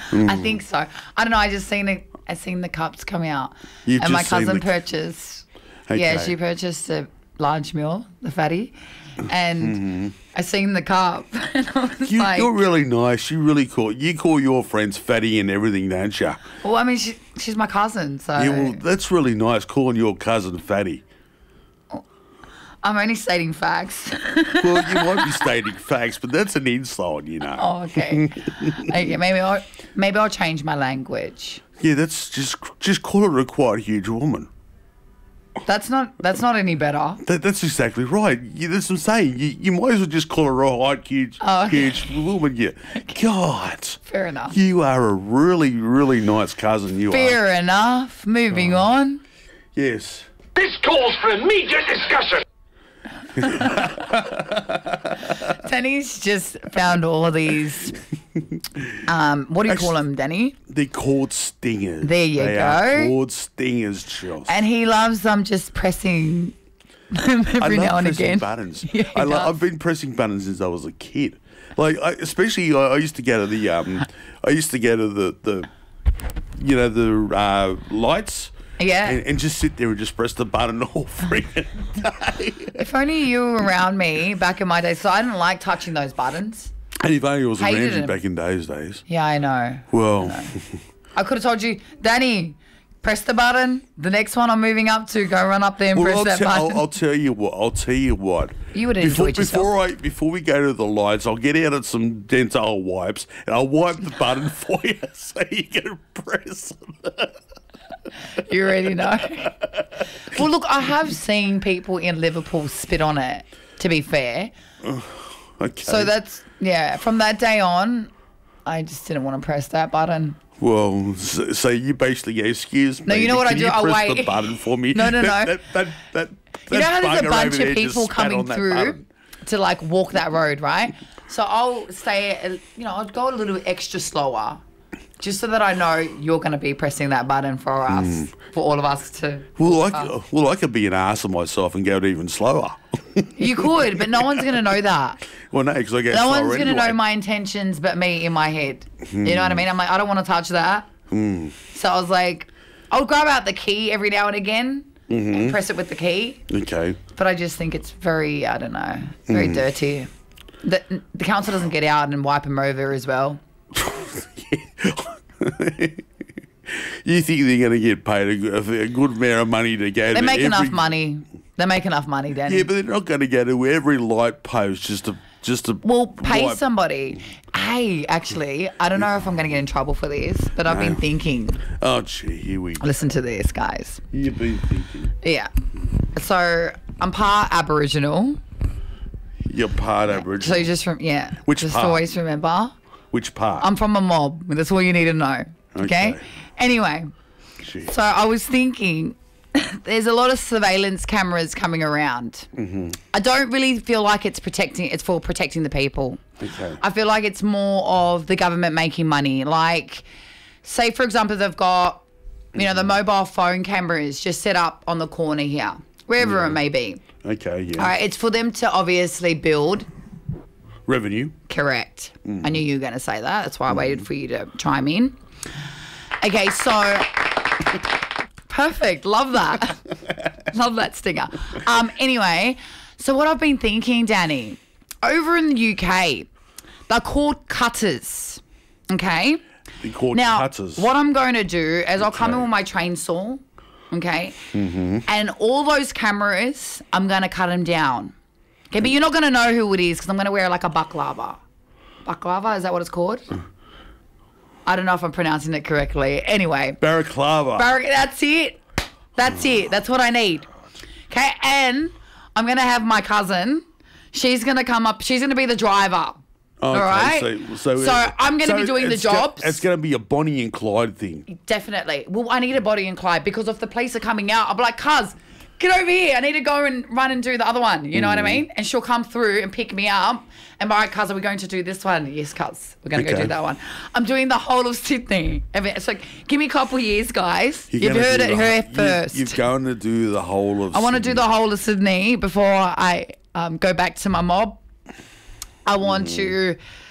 I think so. I don't know. I seen the cups come out, You've and my just seen cousin the- purchased. Okay. Yeah, she purchased a large meal, the fatty, and I seen the cup, and I was like, You're really nice. You really call. You call your friends fatty and everything, don't you? well, I mean, she's my cousin, so Yeah, well, that's really nice calling your cousin fatty. I'm only stating facts. Well, you might be stating facts, but that's an insult, you know. Oh, okay. Okay, maybe I'll change my language. Yeah, that's just call her a quite huge woman. That's not any better. That's exactly right. That's what I'm saying. You might as well just call her a hot, huge, Oh, okay. huge woman. Yeah. God. Fair enough. You are a really, really nice cousin. You are. Fair enough. Moving on. Yes. This calls for immediate discussion. Danny's just found all of these. What do you call them, Danny? They're called stingers. There you they go. Are called stingers, Joss. And he loves just pressing them every I love now and pressing again. buttons. Yeah, he does. I've been pressing buttons since I was a kid. Like, I used to go to the lights. Yeah. And just sit there and just press the button all freaking day. If only you were around me back in my day. So I didn't like touching those buttons. And if only I was around Hated you him. back in those days. Yeah, I know. Well, I could have told you, Danny, press the button. The next one I'm moving up to, go run up there and press that button. I'll tell you what. You would have enjoyed yourself. Before we go to the lights, I'll get out some Dental wipes and I'll wipe the button for you so you can press it. You already know. Well, look, I have seen people in Liverpool spit on it, to be fair. Okay. So that's, yeah, from that day on, I just didn't want to press that button. Well, so you basically go, excuse me. No, you know what I can do? you I'll press the wait. button for me? No. That You know how there's a bugger bunch over there of just people spat coming on that through button. to like walk that road, right? So I'll stay, I'll go a little extra slower, just so that I know you're going to be pressing that button for us, for all of us to. Well, I could be an arse of myself and go even slower. You could, but no one's going to know that. Well, no, because I go No slower one's going to anyway. know my intentions but me in my head. You know what I mean? I'm like, I don't want to touch that. So I was like, I'll grab out the key every now and again and press it with the key. Okay. But I just think it's very, I don't know, very dirty. The council doesn't get out and wipe them over as well. You think they're going to get paid a good amount of money to go They to make every... enough money. They make enough money, Danny. Yeah, but they're not going to go to every light post just to Well, pay wipe. somebody. Hey, actually, I don't know if I'm going to get in trouble for this, but I've been thinking. Oh, gee, here we go. Listen to this, guys. You've been thinking. Yeah. So I'm part Aboriginal. You're part Aboriginal. So you just Which just part? always remember, Which part? I'm from a mob. That's all you need to know. Okay. Okay. Anyway, Gee. so I was thinking, there's a lot of surveillance cameras coming around. I don't really feel like it's for protecting the people. Okay. I feel like it's more of the government making money. Like, say for example, they've got, the mobile phone cameras just set up on the corner here, wherever it may be. Okay, yeah. All right, it's for them to obviously build. Revenue. Correct. I knew you were going to say that. That's why I waited for you to chime in. Okay, so perfect. Love that. Love that stinger. Anyway, so what I've been thinking, Danny, over in the UK, they're called cutters. Okay. They're called Now, cutters. what I'm going to do is I'll come in Okay. with my chainsaw. Okay. And all those cameras, I'm going to cut them down. Okay, but you're not going to know who it is because I'm going to wear like a baklava. Baklava, is that what it's called? I don't know if I'm pronouncing it correctly. Anyway. Balaclava. That's it. That's it. That's what I need. Okay, and I'm going to have my cousin. She's going to come up. She's going to be the driver. Okay, all right? So I'm going to be doing the jobs. It's going to be a Bonnie and Clyde thing. Definitely. Well, I need a Bonnie and Clyde because if the police are coming out, I'll be like, cuz, get over here. I need to go and run and do the other one. You know what I mean? And she'll come through and pick me up. And all right, cuz, are we going to do this one? Yes, cuz. We're going to go Okay. do that one. I'm doing the whole of Sydney. It's like, give me a couple years, guys. You're You've gonna heard do it here first. You're going to do the whole of I want to do Sydney. the whole of Sydney before I go back to my mob. I want to